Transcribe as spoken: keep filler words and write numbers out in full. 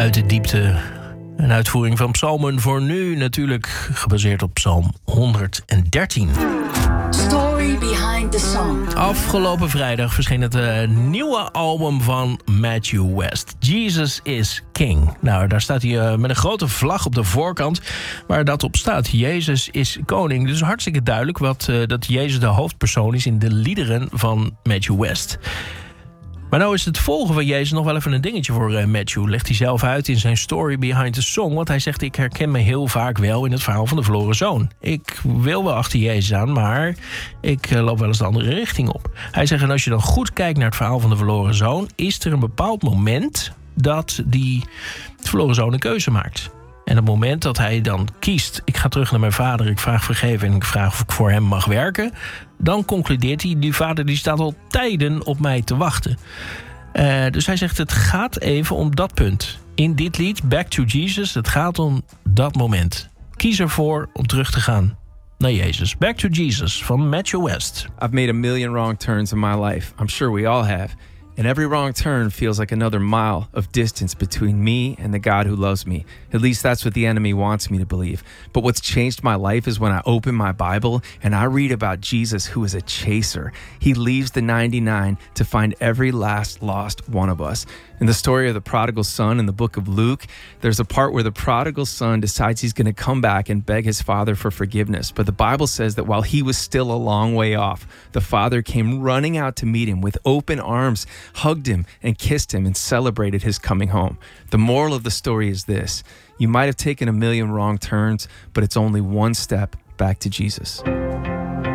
Uit de diepte. Een uitvoering van psalmen voor nu, natuurlijk gebaseerd op psalm honderddertien. Story behind the song. Afgelopen vrijdag verscheen het uh, nieuwe album van Matthew West. Jesus is King. Nou, daar staat hij uh, met een grote vlag op de voorkant waar dat op staat. Jezus is koning. Dus hartstikke duidelijk wat, uh, dat Jezus de hoofdpersoon is in de liederen van Matthew West. Maar nou is het volgen van Jezus nog wel even een dingetje voor uh, Matthew. Legt hij zelf uit in zijn Story Behind the Song. Want hij zegt, ik herken me heel vaak wel in het verhaal van de verloren zoon. Ik wil wel achter Jezus aan, maar ik uh, loop wel eens de andere richting op. Hij zegt, en als je dan goed kijkt naar het verhaal van de verloren zoon, is er een bepaald moment dat die verloren zoon een keuze maakt. En op het moment dat hij dan kiest, ik ga terug naar mijn vader, ik vraag vergeven en ik vraag of ik voor hem mag werken, dan concludeert hij, die vader die staat al tijden op mij te wachten. Uh, dus hij zegt, het gaat even om dat punt. In dit lied, Back to Jesus, het gaat om dat moment. Kies ervoor om terug te gaan naar Jezus. Back to Jesus van Matthew West. I've made a million wrong turns in my life. I'm sure we all have. And every wrong turn feels like another mile of distance between me and the God who loves me. At least that's what the enemy wants me to believe. But what's changed my life is when I open my Bible and I read about Jesus, who is a chaser. He leaves the ninety-nine to find every last lost one of us. In the story of the prodigal son in the book of Luke, there's a part where the prodigal son decides he's going to come back and beg his father for forgiveness. But the Bible says that while he was still a long way off, the father came running out to meet him with open arms, hugged him and kissed him and celebrated his coming home. The moral of the story is this: you might have taken a million wrong turns, but it's only one step back to Jesus.